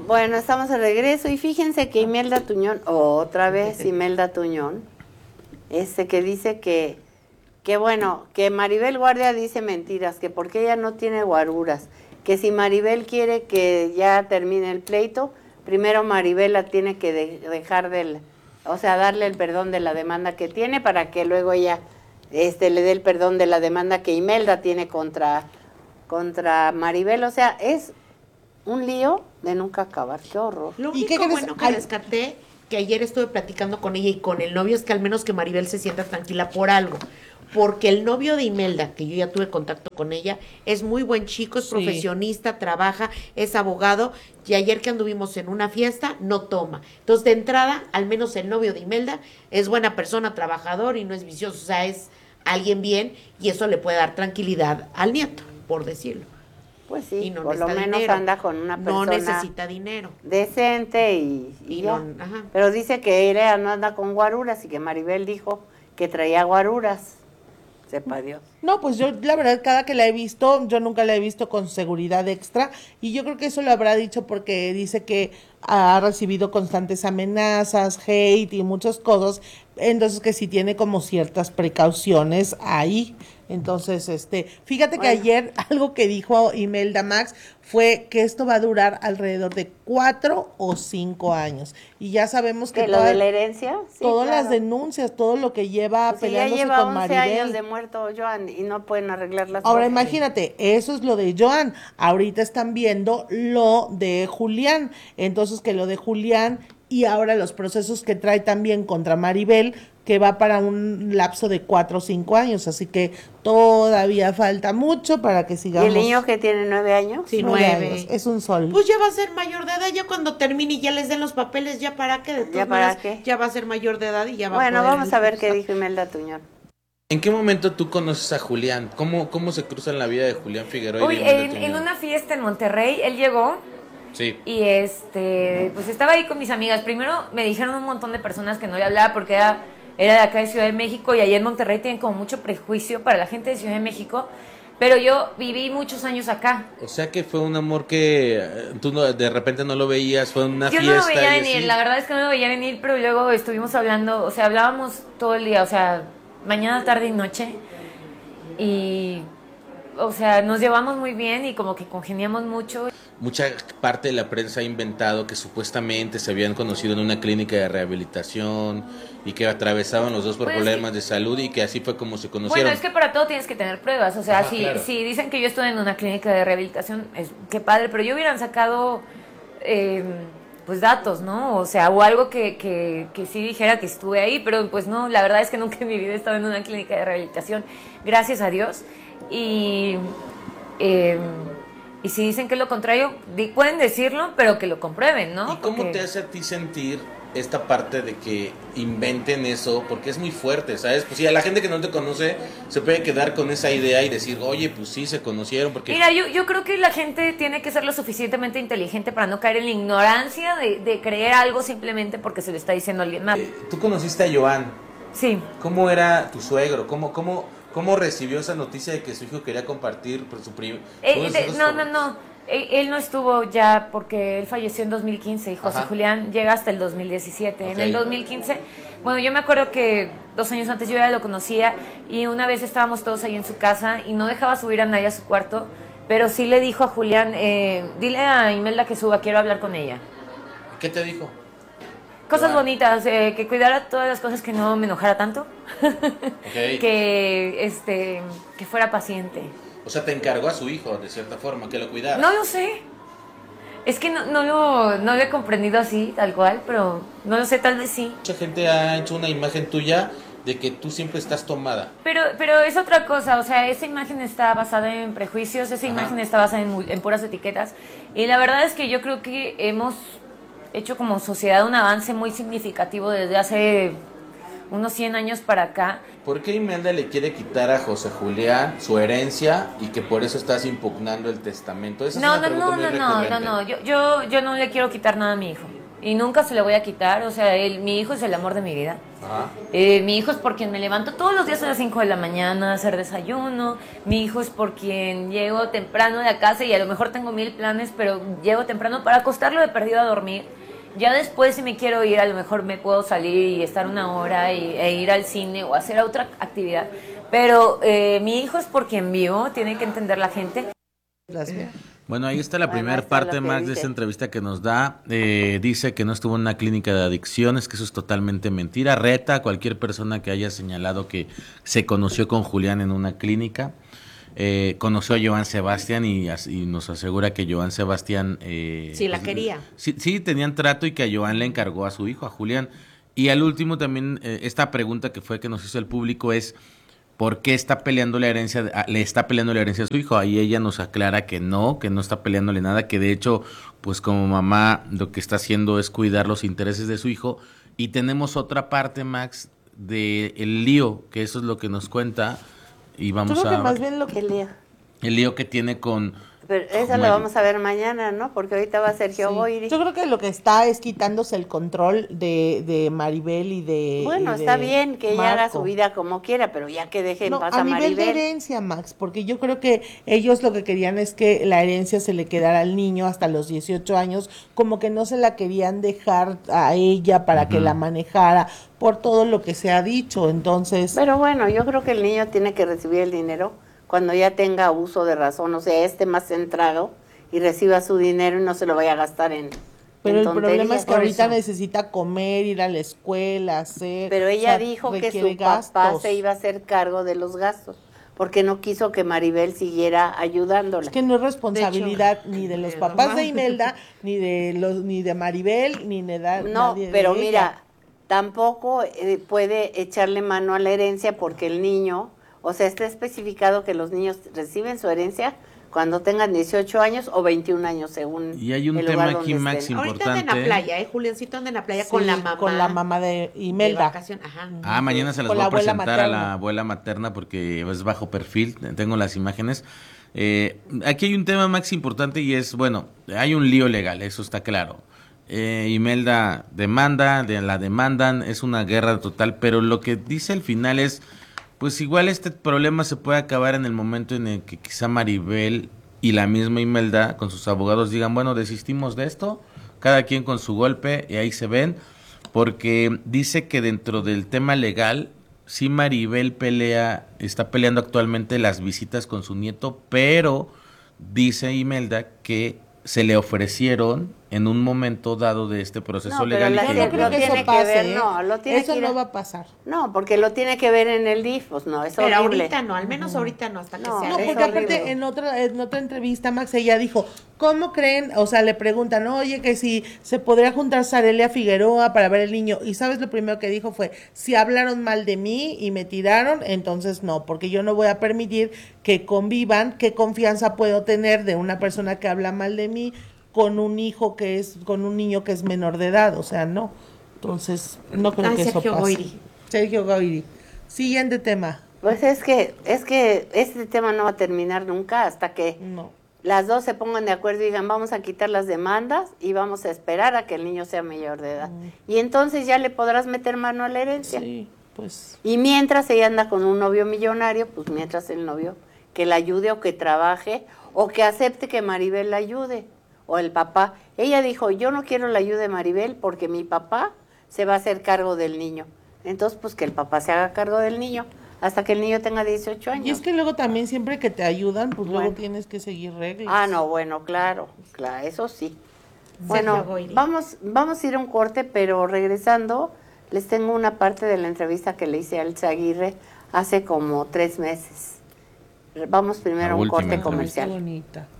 Bueno, estamos de regreso y fíjense que Imelda Tuñón, otra vez Imelda Tuñón, que dice que bueno, que Maribel Guardia dice mentiras, que porque ella no tiene guaruras, que si Maribel quiere que ya termine el pleito, primero Maribel la tiene que dejar o sea, darle el perdón de la demanda que tiene para que luego ella le dé el perdón de la demanda que Imelda tiene contra Maribel, o sea, es un lío de nunca acabar, qué horror. Lo único bueno que rescaté, que ayer estuve platicando con ella y con el novio, es que al menos que Maribel se sienta tranquila por algo. Porque el novio de Imelda, que yo ya tuve contacto con ella, es muy buen chico, es profesionista, trabaja, es abogado, y ayer que anduvimos en una fiesta, no toma. Entonces, de entrada, al menos el novio de Imelda es buena persona, trabajador y no es vicioso, o sea, es alguien bien, y eso le puede dar tranquilidad al nieto, por decirlo. Pues sí, y no por lo menos dinero. Anda con una persona no necesita dinero decente y ya. No, ajá. Pero dice que ella no anda con guaruras y que Maribel dijo que traía guaruras. Sepa Dios. No, pues yo la verdad cada que la he visto, yo nunca la he visto con seguridad extra y yo creo que eso lo habrá dicho porque dice que ha recibido constantes amenazas, hate y muchas cosas, entonces que sí tiene como ciertas precauciones ahí. Entonces, fíjate que ayer algo que dijo Imelda Max fue que esto va a durar alrededor de 4 o 5 años. Y ya sabemos que lo de la herencia, sí, todas claro. las denuncias, todo lo que lleva pues peleándose ya lleva con 11 Maribel. años de muerto Joan y no pueden arreglar las Ahora cosas. imagínate, eso es lo de Joan. Ahorita están viendo lo de Julián. Entonces que lo de Julián y ahora los procesos que trae también contra Maribel, que va para un lapso de 4 o 5 años, así que todavía falta mucho para que sigamos. ¿Y el niño que tiene 9 años? Sí, 9. Es un sol. Pues ya va a ser mayor de edad, ya cuando termine y ya les den los papeles, ya para qué, de todas maneras, ya va a ser mayor de edad y ya va a poder. Bueno, vamos a ver qué dijo Imelda Tuñón. ¿En qué momento tú conoces a Julián? ¿Cómo se cruza en la vida de Julián Figueroa? Uy, en una fiesta en Monterrey, él llegó. Sí. Y pues estaba ahí con mis amigas. Primero me dijeron un montón de personas que no le hablaba porque era de acá de Ciudad de México y allá en Monterrey tienen como mucho prejuicio para la gente de Ciudad de México. Pero yo viví muchos años acá. O sea que fue un amor que tú de repente no lo veías, fue una fiesta. Yo no lo veía venir, la verdad es que no lo veía venir, pero luego estuvimos hablando, o sea, hablábamos todo el día, o sea, mañana, tarde y noche. Y, o sea, nos llevamos muy bien y como que congeniamos mucho. Mucha parte de la prensa ha inventado que supuestamente se habían conocido en una clínica de rehabilitación y que atravesaban los dos por problemas de salud y que así fue como se conocieron. Bueno, es que para todo tienes que tener pruebas, o sea, claro. si dicen que yo estuve en una clínica de rehabilitación, qué padre, pero yo hubieran sacado pues datos, ¿no? O sea, o algo que sí dijera que estuve ahí, pero pues no, la verdad es que nunca en mi vida he estado en una clínica de rehabilitación, gracias a Dios, y si dicen que es lo contrario, pueden decirlo, pero que lo comprueben, ¿no? ¿Y cómo te hace a ti sentir esta parte de que inventen eso? Porque es muy fuerte, ¿sabes? Pues sí, a la gente que no te conoce se puede quedar con esa idea y decir, oye, pues sí, se conocieron. Porque mira, yo creo que la gente tiene que ser lo suficientemente inteligente para no caer en la ignorancia de creer algo simplemente porque se le está diciendo a alguien más. Tú conociste a Joan. Sí. ¿Cómo era tu suegro? ¿Cómo recibió esa noticia de que su hijo quería compartir por su primo? No. Él no estuvo ya porque él falleció en 2015 y José Julián llega hasta el 2017. Okay. En el 2015, bueno, yo me acuerdo que 2 años antes yo ya lo conocía y una vez estábamos todos ahí en su casa y no dejaba subir a nadie a su cuarto, pero sí le dijo a Julián, dile a Imelda que suba, quiero hablar con ella. ¿Qué te dijo? Cosas bonitas, que cuidara todas las cosas, que no me enojara tanto, que fuera paciente. O sea, te encargó a su hijo, de cierta forma, que lo cuidara. No lo sé. Es que no lo he comprendido así, tal cual, pero no lo sé, tal vez sí. Mucha gente ha hecho una imagen tuya de que tú siempre estás tomada. Pero es otra cosa, o sea, esa imagen está basada en prejuicios, esa imagen está basada en puras etiquetas. Y la verdad es que yo creo que hemos hecho como sociedad un avance muy significativo desde hace unos 100 años para acá. ¿Por qué Imelda le quiere quitar a José Julián su herencia y que por eso estás impugnando el testamento? Esa No, es una pregunta muy recurrente. yo no le quiero quitar nada a mi hijo. y nunca se lo voy a quitar. O sea, mi hijo es el amor de mi vida. Ajá. Mi hijo es por quien me levanto todos los días a las 5 de la mañana a hacer desayuno. Mi hijo es por quien llego temprano de la casa y a lo mejor tengo 1000 planes, pero llego temprano para acostarlo de perdido a dormir. Ya después, si me quiero ir, a lo mejor me puedo salir y estar una hora e ir al cine o hacer otra actividad. Pero mi hijo es por quien vivo, tiene que entender la gente. Bueno, ahí está la primera ahí está parte, lo que Max, de dice. esta entrevista que nos da. Dice que no estuvo en una clínica de adicciones, que eso es totalmente mentira. Reta a cualquier persona que haya señalado que se conoció con Julián en una clínica. Conoció a Joan Sebastián y nos asegura que Joan Sebastián... Sí, la quería. Sí, tenían trato y que a Joan le encargó a su hijo, a Julián. Y al último también, esta pregunta que fue que nos hizo el público es... ¿Por qué está peleando la herencia? Le está peleando la herencia a su hijo. Ahí ella nos aclara que no está peleándole nada, que de hecho, pues como mamá lo que está haciendo es cuidar los intereses de su hijo. Y tenemos otra parte, Max, de el lío, que eso es lo que nos cuenta. Y Yo vamos creo que a más bien lo ¿Qué que... lío? el lío que tiene con... Pero esa la vamos a ver mañana, ¿no? Porque ahorita va Sergio Goyri. Yo creo que lo que está es quitándose el control de Maribel y de... Bueno, y de está bien que ella haga Marco. su vida como quiera, pero ya que deje en No, paz a a nivel de Maribel. herencia, Max, porque yo creo que ellos lo que querían es que la herencia se le quedara al niño hasta los 18 años, como que no se la querían dejar a ella para que la manejara por todo lo que se ha dicho, entonces... Pero bueno, yo creo que el niño tiene que recibir el dinero cuando ya tenga uso de razón, o sea, esté más centrado y reciba su dinero y no se lo vaya a gastar en Pero el tonterías. problema es que Por ahorita eso. necesita comer, ir a la escuela, hacer... Pero o ella sea, dijo que requiere su papá gastos. se iba a hacer cargo de los gastos, porque no quiso que Maribel siguiera ayudándola. Es que no es responsabilidad ni de los papás mamá. de Imelda, ni de Maribel, ni de No, nadie de pero ella. mira, tampoco puede echarle mano a la herencia porque el niño, o sea, está especificado que los niños reciben su herencia cuando tengan 18 años o 21 años, según Y hay un el tema lugar aquí, donde Max, estén. Ahorita anda en la importante. playa, Juliancito anda en la playa Sí, con la mamá. Con la mamá de De Imelda. vacación, ajá. Ah, mañana se las Con voy la a abuela presentar a la materna. abuela materna porque es bajo perfil, tengo las imágenes. Aquí hay un tema, Max, importante y es, bueno, hay un lío legal, eso está claro. Imelda demanda, la demandan, es una guerra total, pero lo que dice al final es, pues igual este problema se puede acabar en el momento en el que quizá Maribel y la misma Imelda con sus abogados digan, bueno, desistimos de esto, cada quien con su golpe y ahí se ven, porque dice que dentro del tema legal, sí Maribel está peleando actualmente las visitas con su nieto, pero dice Imelda que se le ofrecieron en un momento dado de este proceso No, pero legal. la y Yo que no lo creo que tiene eso que pase, ver, ¿eh? no, lo tiene Eso que ir no a- va a pasar. No, porque lo tiene que ver en el DIF, pues no, es Pero horrible. ahorita no, al menos ahorita no, hasta que No, se No, es arregle. porque horrible. aparte en otra entrevista, Max, ella dijo, ¿cómo creen? O sea, le preguntan, oye, que si se podría juntar Sarelia Figueroa para ver el niño. Y sabes, lo primero que dijo fue, si hablaron mal de mí y me tiraron, entonces no, porque yo no voy a permitir que convivan. ¿Qué confianza puedo tener de una persona que habla mal de mí con un con un niño que es menor de edad? O sea, no. Entonces, no creo Ay, que Sergio eso pase. Goyri. Sergio Goyri. Siguiente tema. Pues es que este tema no va a terminar nunca hasta que No. las dos se pongan de acuerdo y digan, vamos a quitar las demandas y vamos a esperar a que el niño sea mayor de edad. Y entonces ya le podrás meter mano a la herencia. Sí, pues... Y mientras ella anda con un novio millonario, pues mientras el novio que la ayude o que trabaje o que acepte que Maribel la ayude. O el papá. Ella dijo, yo no quiero la ayuda de Maribel porque mi papá se va a hacer cargo del niño. Entonces, pues que el papá se haga cargo del niño hasta que el niño tenga 18 años. Y es que luego también siempre que te ayudan, pues luego Bueno. tienes que seguir reglas. Ah, no, bueno, claro, eso sí. Bueno, Goyri. vamos a ir a un corte, pero regresando, les tengo una parte de la entrevista que le hice a Elsa Aguirre hace como 3 meses. Vamos primero La a un última corte entrevista. Qué comercial. bonita.